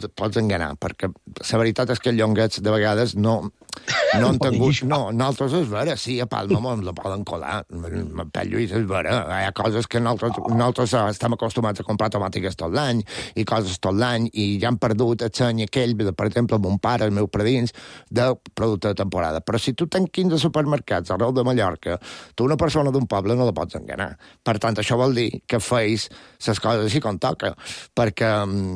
pots enganar, perquè la veritat és que els llonguets de vegades no han tingut... No, nosaltres és vera, sí, a Palma ens la poden colar. Per Lluís és vera. Hi ha coses que nosaltres estem acostumats a comprar tomàtiques tot l'any i coses tot l'any i ja han perdut el seny aquell, per exemple, mon pare, els meus predins, de producte de temporada. Però si tu tens 15 supermercats arreu de Mallorca, tu una persona d'un poble no la pots enganar. Per tant, això vol dir que feis les coses així com toca, perquè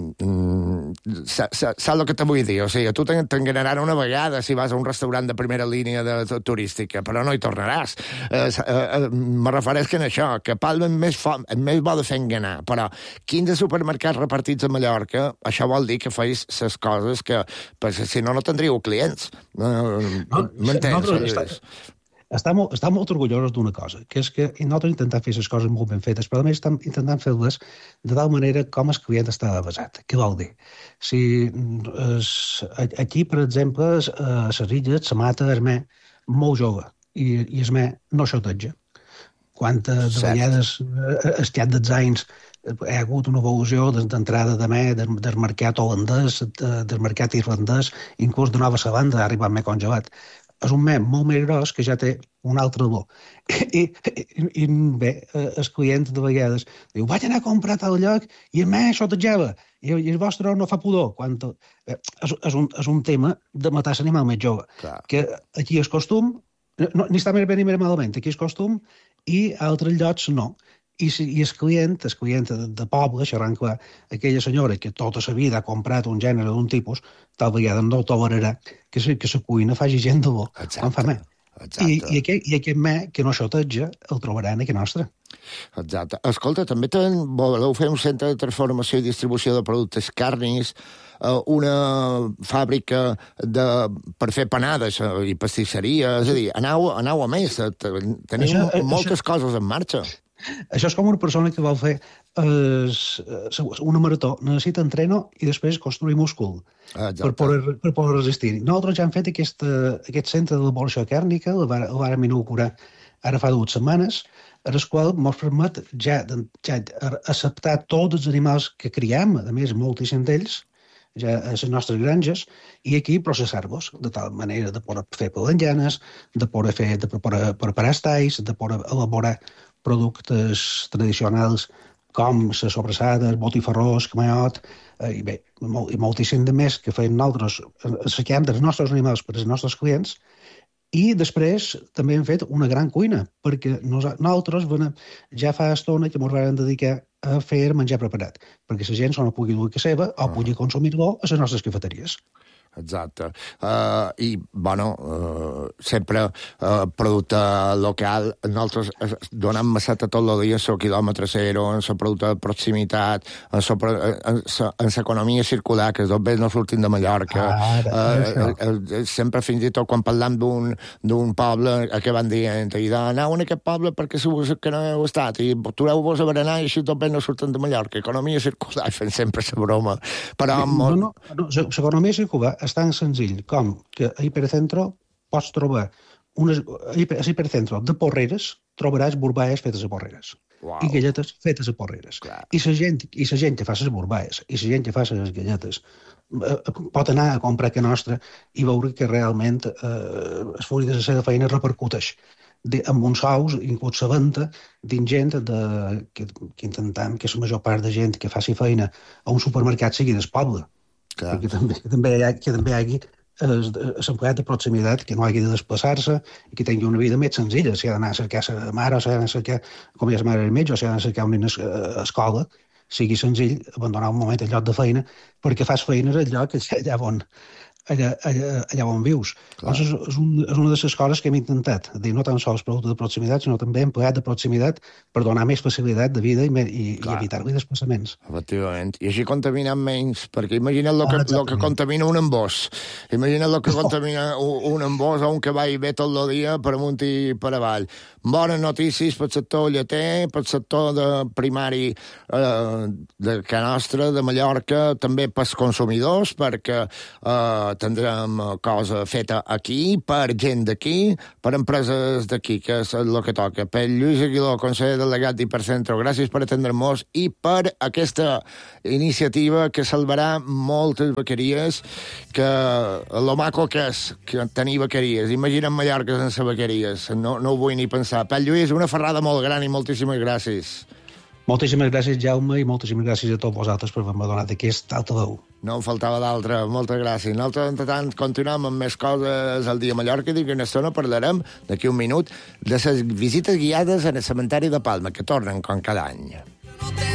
saps el que te vull dir? O sigui, tu t'enganaran una vegada si vas a un restaurant de primera línia turística, però no hi tornaràs. Me refereix que en això, que Palma és més bo de fer enganar, però 15 supermercats repartits a Mallorca, això vol dir que feis les coses que, si no, no tindríeu clients. M'entens? Està molt orgullosos d'una cosa, que és que nosaltres intentem fer les coses molt ben fetes, però a més estem intentant fer-les de tal manera com el client està basat. Què vol dir? Si aquí, per exemple, a les illes, la mata és molt jove i el no xoteja. Quantes vegades al llarg dels anys hi ha hagut una evolució d'entrada del mercat holandès, del mercat irlandès, inclús de Nova Zelanda ha arribat congelat. És un molt més gros que ja té un altre olor. I bé, el client de vegades diu, vaig anar a comprar a tal lloc i a més xotejava i el vostre no fa pudor. És un tema de matar l'animal més jove. Clar. Que aquí és costum, ni està més bé ni més malament, aquí és costum i a altres llocs no. I el client de poble, xerrant clar, aquella senyora que tota la vida ha comprat un gènere d'un tipus, tal vegada no tolerarà que la cuina faci gent de bo, quan fa més. I aquest més que no xoteja el trobaran aquí nostre. Exacte. Escolta, també voleu fer un centre de transformació i distribució de productes carnis, una fàbrica per fer panades i pastisseria, és a dir, aneu a més, teniu moltes coses en marxa. Això és com una persona que vol fer una marató. Necessita entreno i després construir múscul per poder resistir. Nosaltres ja hem fet aquest centre d'elaboració càrnica, el vàrem inaugurar ara fa 2 setmanes, el qual ens permet ja acceptar tots els animals que criem, a més, moltíssim d'ells, ja a les nostres granges, i aquí processar-los, de tal manera de poder fer palanganes, de poder preparar estais, de poder elaborar productes tradicionals com les sobrassades, botifarrós, camaiot, i bé, i moltíssim de més que feien nosaltres, saquem dels nostres animals per als nostres clients, i després també hem fet una gran cuina, perquè nosaltres ja fa estona que ens vam dedicar a fer menjar preparat, perquè la gent no pugui dur a seva o pugui consumir-lo a les nostres cafeteries. Exacte. I, bueno, sempre producte local. Nosaltres donem masseta tot el dia en el quilòmetre zero, en el producte de proximitat, en l'economia circular, que tot bé no sortim de Mallorca. Sempre, fins i tot, quan parlam d'un poble, que van dient, aneu en aquest poble perquè segur que no heu estat, i toreu-vos a berenar i així tot bé no surten de Mallorca. Economia circular, fent sempre la broma. Però l'economia circular és tan senzill com que a Hipercentro pots trobar a Hipercentro de Porreres trobaràs burbaes fetes a Porreres. Wow. I galletes fetes a Porreres. Clar. I la gent que fa les burbaes i la gent que fa les galletes pot anar a comprar que nostra i veure que realment els fruits de la seva feina repercuteix amb uns sous, inclús la venda, dins gent que intentem que la major part de gent que faci feina a un supermercat sigui del poble. Clar. Que també hi hagi l'empleat de proximitat que no hagi de desplaçar-se i que tingui una vida més senzilla. Si ha d'anar a cercar la mare o si ha d'anar a cercar, com ja la mare del metge, o si ha d'anar a cercar una escola, sigui senzill abandonar un moment el lloc de feina perquè fas feina al lloc allà on vius. Llavors, és una de les coses que hem intentat, dir no tan sols producte de proximitat, sinó també empleat de proximitat per donar més facilitat de vida i evitar-li desplaçaments. Efectivament. I així contaminem menys, perquè imagina't el que contamina un embòs. Imagina't el que contamina un embòs o un cavall ve tot el dia per amunt i per avall. Bones notícies pel sector lleter, pel sector de primari de Can Nostra, de Mallorca, també pels consumidors, perquè tindrem cosa feta aquí, per gent d'aquí, per empreses d'aquí, que és el que toca. Per Lluís Aguiló, conseller delegat d'Hipercentro, gràcies per atendre-nos i per aquesta iniciativa que salvarà moltes bequeries, que lo maco que és que tenir bequeries. Imagina't Mallorca sense bequeries. No ho vull ni pensar. Per Lluís, una ferrada molt gran i moltíssimes gràcies. Moltíssimes gràcies, Jaume, i moltíssimes gràcies a tots vosaltres per haver-me donat aquest altaveu. No en faltava d'altra. Moltes gràcies. Nosaltres, entretant, continuem amb més coses al dia a Mallorca. Dic que una estona parlarem, d'aquí un minut, de les visites guiades en el cementeri de Palma, que tornen com cada any.